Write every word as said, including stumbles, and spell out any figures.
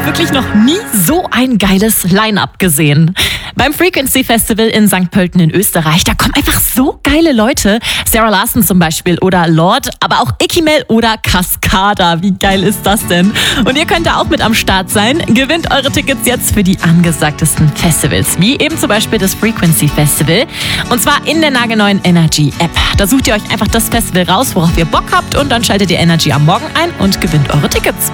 wirklich noch nie so ein geiles Line-Up gesehen. Beim Frequency Festival in Sankt Pölten in Österreich, da kommen einfach so geile Leute. Sarah Larson zum Beispiel oder Lord, aber auch Ikimel oder Cascada. Wie geil ist das denn? Und ihr könnt da auch mit am Start sein. Gewinnt eure Tickets jetzt für die angesagtesten Festivals, wie eben zum Beispiel das Frequency Festival. Und zwar in der nagelneuen Energy App. Da sucht ihr euch einfach das Festival raus, worauf ihr Bock habt, und dann schaltet ihr Energy am Morgen ein und gewinnt eure Tickets.